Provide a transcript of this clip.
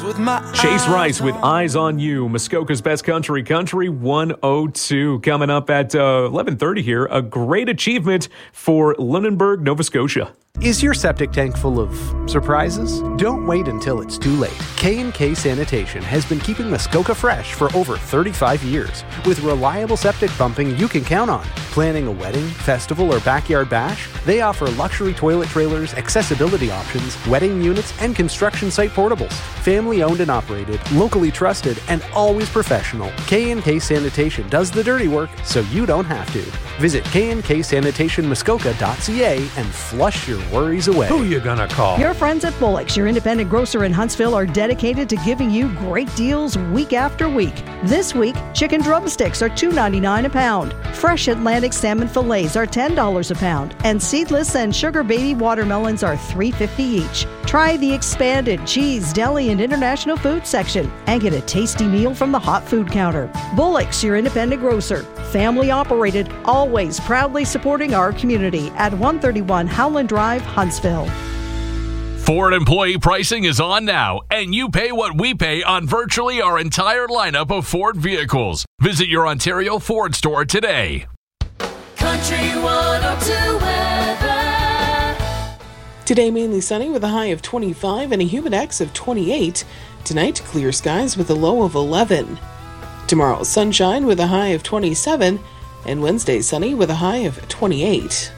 with my Chase Rice with Eyes on You, Muskoka's Best Country 102. Coming up at 11:30 here, a great achievement for Lunenburg, Nova Scotia. Is your septic tank full of surprises? Don't wait until it's too late. K&K Sanitation has been keeping Muskoka fresh for over 35 years with reliable septic pumping you can count on. Planning a wedding, festival, or backyard bash? They offer luxury toilet trailers, accessibility options, wedding units, and construction site portables. Family owned and operated, locally trusted, and always professional. K&K Sanitation does the dirty work so you don't have to. Visit knksanitationmuskoka.ca and flush your worries away. Who you gonna call? Your friends at Bullock's, your independent grocer in Huntsville, are dedicated to giving you great deals week after week. This week, chicken drumsticks are $2.99 a pound. Fresh Atlantic salmon fillets are $10 a pound. And seedless and sugar baby watermelons are $3.50 each. Try the expanded cheese, deli, and international food section and get a tasty meal from the hot food counter. Bullock's, your independent grocer. Family operated, always proudly supporting our community at 131 Howland Drive, Huntsville. Ford employee pricing is on now, and you pay what we pay on virtually our entire lineup of Ford vehicles. Visit your Ontario Ford store today. Country 102 weather. Today, mainly sunny with a high of 25 and a humidex of 28. Tonight, clear skies with a low of 11. Tomorrow, sunshine with a high of 27. And Wednesday, sunny with a high of 28.